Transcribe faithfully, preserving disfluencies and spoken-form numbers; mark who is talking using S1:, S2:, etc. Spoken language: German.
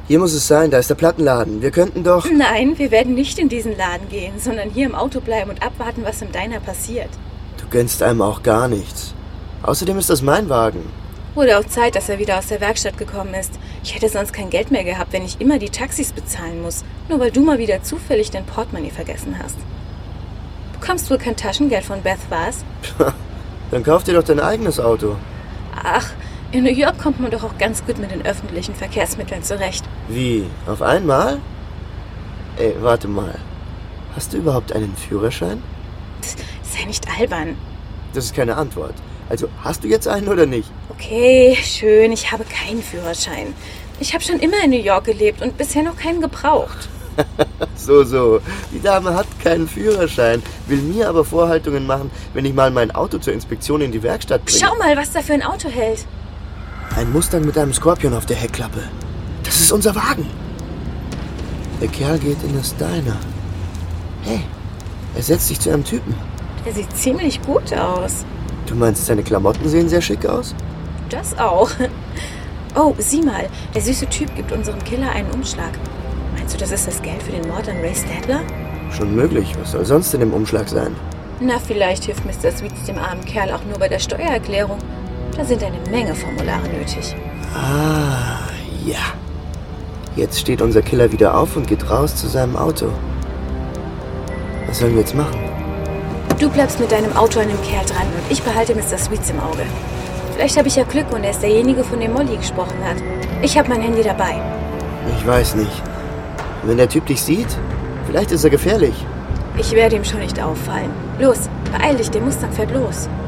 S1: Hier muss es sein, da ist der Plattenladen. Wir könnten doch...
S2: Nein, wir werden nicht in diesen Laden gehen, sondern hier im Auto bleiben und abwarten, was im Diner passiert.
S1: Du gönnst einem auch gar nichts. Außerdem ist das mein Wagen.
S2: Wurde auch Zeit, dass er wieder aus der Werkstatt gekommen ist. Ich hätte sonst kein Geld mehr gehabt, wenn ich immer die Taxis bezahlen muss. Nur weil du mal wieder zufällig dein Portemonnaie vergessen hast. Bekommst wohl kein Taschengeld von Beth, was?
S1: Dann kauf dir doch dein eigenes Auto.
S2: Ach, in New York kommt man doch auch ganz gut mit den öffentlichen Verkehrsmitteln zurecht.
S1: Wie? Auf einmal? Ey, warte mal. Hast du überhaupt einen Führerschein?
S2: Sei nicht albern.
S1: Das ist keine Antwort. Also, hast du jetzt einen oder nicht?
S2: Okay, schön, ich habe keinen Führerschein. Ich habe schon immer in New York gelebt und bisher noch keinen gebraucht.
S1: so, so. Die Dame hat keinen Führerschein, will mir aber Vorhaltungen machen, wenn ich mal mein Auto zur Inspektion in die Werkstatt bringe.
S2: Schau mal, was da für ein Auto hält.
S1: Ein Mustang mit einem Skorpion auf der Heckklappe. Das ist unser Wagen. Der Kerl geht in das Diner. Hey, er setzt sich zu einem Typen.
S2: Der sieht ziemlich gut aus.
S1: Du meinst, seine Klamotten sehen sehr schick aus?
S2: Das auch. Oh, sieh mal, der süße Typ gibt unserem Killer einen Umschlag. Meinst du, das ist das Geld für den Mord an Ray Stadler?
S1: Schon möglich. Was soll sonst in dem Umschlag sein?
S2: Na, vielleicht hilft Mister Sweets dem armen Kerl auch nur bei der Steuererklärung. Da sind eine Menge Formulare nötig.
S1: Ah, ja. Jetzt steht unser Killer wieder auf und geht raus zu seinem Auto. Was sollen wir jetzt machen?
S2: Du bleibst mit deinem Auto an dem Kerl dran und ich behalte Mister Sweets im Auge. Vielleicht habe ich ja Glück und er ist derjenige, von dem Molly gesprochen hat. Ich habe mein Handy dabei.
S1: Ich weiß nicht. Wenn der Typ dich sieht, vielleicht ist er gefährlich.
S2: Ich werde ihm schon nicht auffallen. Los, beeil dich, der Mustang fährt los.